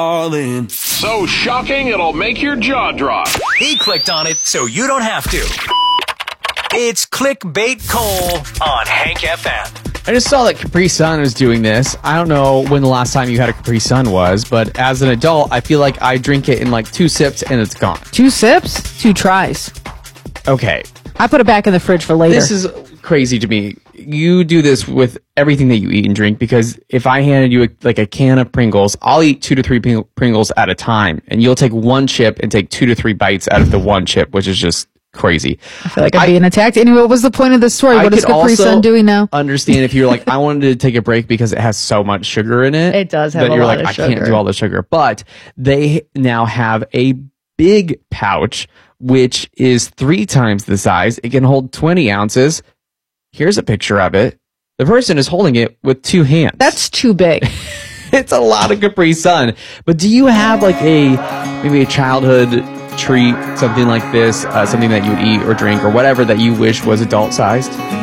So shocking, it'll make your jaw drop. He clicked on it so you don't have to. It's Clickbait Cole on Hank FM. I just saw that Capri Sun was doing this. I don't know when the last time you had a Capri Sun was, but as an adult, I feel like I drink it in like 2 sips and it's gone. 2 sips? 2 tries. Okay. I put it back in the fridge for later. This is crazy to me. You do this with everything that you eat and drink, because if I handed you a can of Pringles, I'll eat 2 to 3 Pringles at a time, and you'll take 1 chip and take 2 to 3 bites out of the 1 chip, which is just crazy. I feel like I'm being attacked. Anyway, what was the point of the story? What is Capri Sun doing now? Understand if you're like, I wanted to take a break because it has so much sugar in it. It does have that a you're lot like, of sugar. I can't do all the sugar. But they now have a big pouch, which is 3 times the size. It can hold 20 ounces. Here's a picture of it. The person is holding it with 2 hands. That's too big. It's a lot of Capri Sun. But do you have like maybe a childhood treat, something like this, something that you would eat or drink or whatever that you wish was adult sized?